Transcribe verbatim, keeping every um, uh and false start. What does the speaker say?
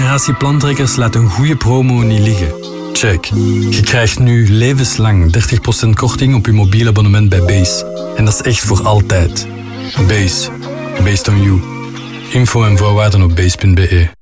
generatie plantrekkers laat een goede promo niet liggen. Check. Je krijgt nu levenslang dertig procent korting op je mobiel abonnement bij Base. En dat is echt voor altijd. Base. Based on you. Info en voorwaarden op base punt be.